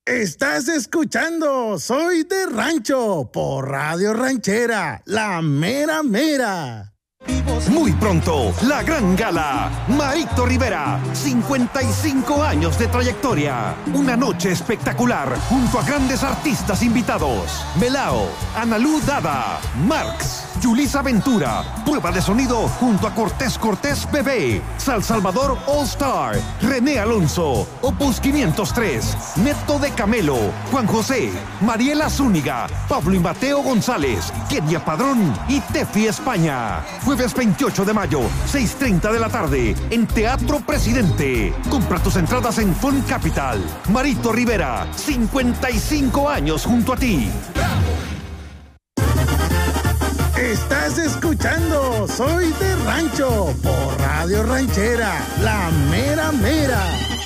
Estás escuchando Soy de Rancho por Radio Ranchera, la mera mera. Muy pronto, la gran gala. Marito Rivera, 55 años de trayectoria. Una noche espectacular junto a grandes artistas invitados. Melao, Analú Dada, Marx, Yulisa Ventura. Prueba de sonido junto a Cortés Bebé, Sal Salvador All Star, René Alonso, Opus 503, Neto de Camelo, Juan José, Mariela Zúñiga, Pablo y Mateo González, Kenia Padrón y Tefi España. Jueves 28 de mayo, 6:30 de la tarde, en Teatro Presidente. Compra tus entradas en Fun Capital. Marito Rivera, 55 años junto a ti. Estás escuchando Soy de Rancho por Radio Ranchera, la mera mera.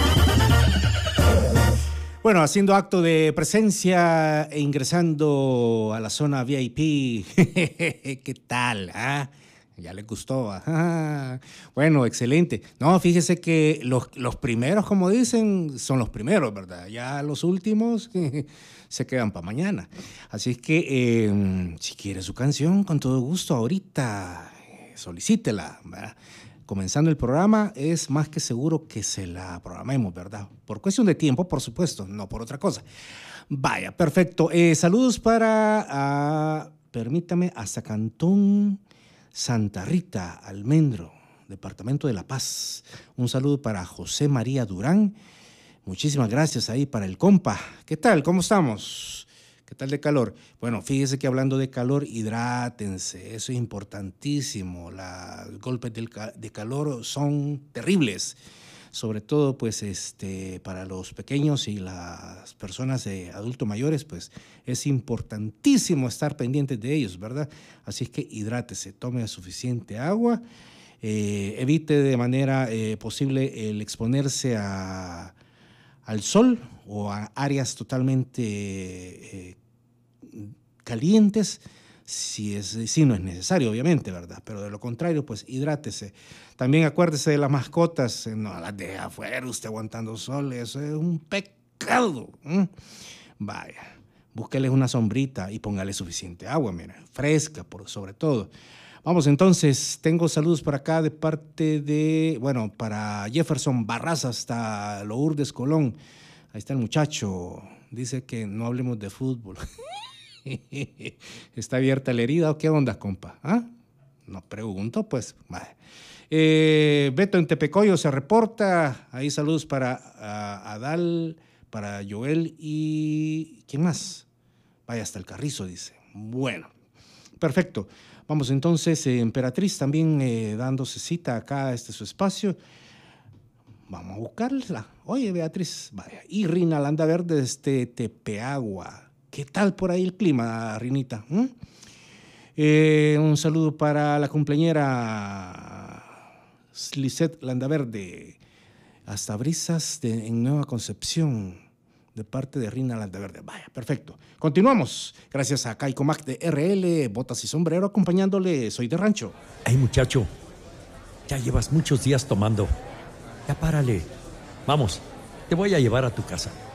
Bueno, haciendo acto de presencia e ingresando a la zona VIP. ¿Qué tal? Ya le gustó. Bueno, excelente. No, fíjese que los primeros, como dicen, son los primeros, ¿verdad? Ya los últimos se quedan para mañana. Así es que si quiere su canción, con todo gusto, ahorita solicítela, ¿verdad? Comenzando el programa, es más que seguro que se la programemos, ¿verdad? Por cuestión de tiempo, por supuesto, no por otra cosa. Vaya, perfecto. Saludos para, permítame, hasta Cantón Santa Rita, Almendro, Departamento de La Paz. Un saludo para José María Durán. Muchísimas gracias ahí para el compa. ¿Qué tal? ¿Cómo estamos? ¿Qué tal de calor? Bueno, fíjese que hablando de calor, hidrátense. Eso es importantísimo. Los golpes de calor son terribles. Sobre todo, pues, para los pequeños y las personas de adultos mayores, pues, es importantísimo estar pendientes de ellos, ¿verdad? Así es que hidrátese, tome suficiente agua, evite de manera posible el exponerse al sol o a áreas totalmente calientes, si no es necesario, obviamente, ¿verdad? Pero de lo contrario, pues hidrátese. También acuérdese de las mascotas, no las deje afuera usted aguantando sol, eso es un pecado. Vaya, búsqueles una sombrita y póngale suficiente agua, mira, fresca sobre todo. Vamos entonces, tengo saludos por acá de parte de, bueno, para Jefferson Barraza hasta Lourdes Colón. Ahí está el muchacho, dice que no hablemos de fútbol. ¿Está abierta la herida o qué onda, compa? No pregunto, pues. Beto en Tepecoyo se reporta. Ahí saludos para Adal, para Joel y... ¿quién más? Vaya, hasta el Carrizo, dice. Bueno, perfecto. Vamos entonces, Emperatriz también dándose cita acá, su espacio. Vamos a buscarla. Oye, Beatriz, vaya. Y Rina Landaverde desde Tepeagua. ¿Qué tal por ahí el clima, Rinita? Un saludo para la cumpleañera Lisette Landaverde, hasta Brisas en Nueva Concepción, de parte de Rina Landaverde. Vaya, perfecto. Continuamos. Gracias a Caico Mac de RL, Botas y Sombrero, acompañándole. Soy de Rancho. Hey, muchacho, ya llevas muchos días tomando. Ya párale. Vamos, te voy a llevar a tu casa.